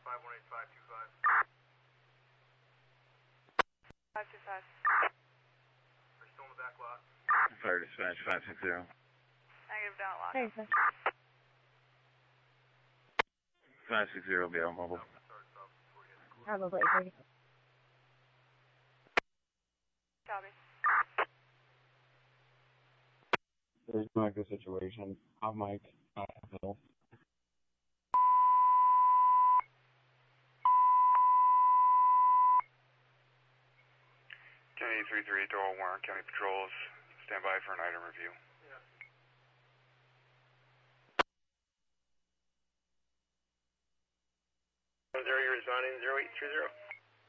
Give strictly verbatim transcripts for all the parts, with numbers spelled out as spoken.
five one eight five two five. five two five. Are you still in the back lot? Fire dispatch five six zero. Negative, down lock. Hey, sir. five six zero, be out mobile. Probably thirty. Copy. There's Mike the situation. I'm Mike. I have Bill. County three three eight to all Warren County Patrols. Stand by for an item review. Yeah. Zero, you're responding. Zero eight three zero.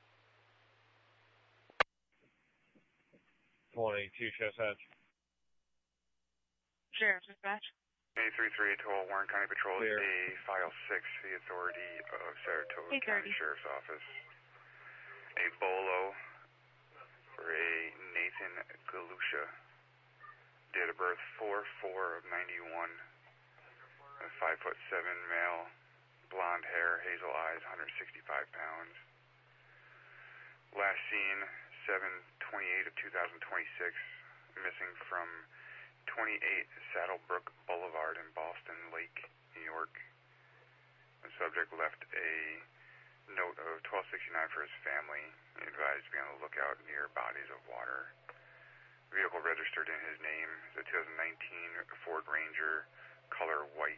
one eighty-two, show hatch. Sheriff's dispatch. County three three eight to all Warren County Patrols. Clear. A File six, the authority of Saratoga eight thirty. County Sheriff's Office. A Bolo for a Nathan Galusha. Date of birth four four of ninety-one. A five foot seven male. Blonde hair, hazel eyes, one hundred sixty-five pounds. Last seen seven twenty-eight of two thousand twenty-six. Missing from twenty-eight Saddlebrook Boulevard in Boston Lake, New York. The subject left a note of twelve sixty-nine for his family. He advised to be on the lookout near bodies of water. Vehicle registered in his name is a two thousand nineteen Ford Ranger, color white.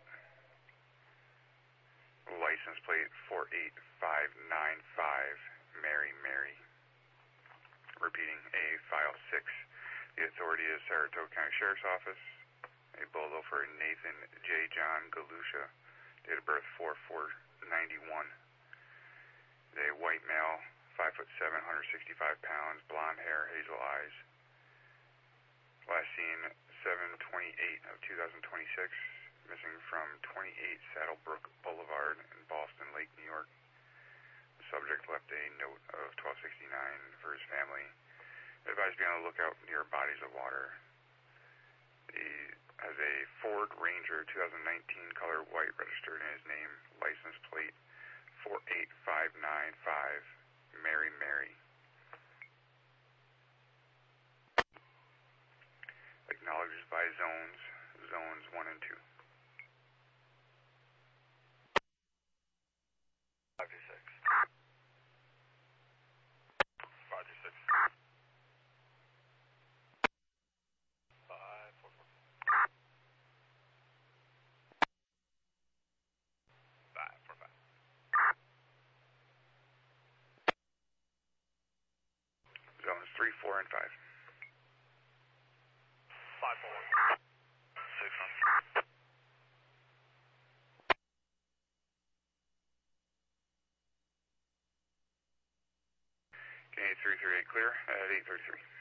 License plate four eight five nine five, Mary Mary. Repeating, A File six. The authority is Saratoga County Sheriff's Office. A Bolo for Nathan J. John Galusha. Date of birth four four ninety-one. A white male, five foot seven, one hundred sixty-five pounds, blonde hair, hazel eyes. Last seen seven twenty-eight of two thousand twenty-six. Missing from twenty-eight Saddlebrook Boulevard in Boston Lake, New York. The subject left a note of twelve sixty-nine for his family. Advised to be on the lookout near bodies of water. He has a Ford Ranger two thousand nineteen color white registered in his name. License plate four eight five nine five, Mary Mary. Acknowledged by zones, zones one and two. five two six. five two six. five four four. five four five. Zones three, four, and five. five four one. six one. Okay, three three eight clear at eight thirty-three.